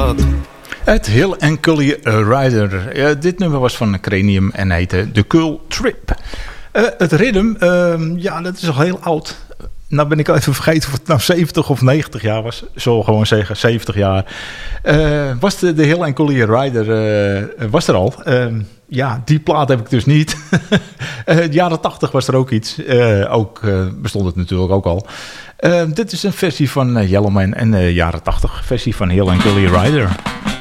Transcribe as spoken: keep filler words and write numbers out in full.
gehad. Het Hill and Cully Rider. Uh, dit nummer was van Cranium en heette The Cool Trip. Uh, het ritme, uh, ja, dat is al heel oud. Nou ben ik al even vergeten of het nou zeventig of negentig jaar was. Ik zal gewoon zeggen zeventig jaar. Uh, was de, de Hill and Cully Rider uh, was er al. Uh, ja, die plaat heb ik dus niet. uh, de jaren tachtig was er ook iets. Uh, ook uh, bestond het natuurlijk ook al. Uh, dit is een versie van uh, Yellowman en de uh, jaren tachtig versie van Hill and Cully Rider.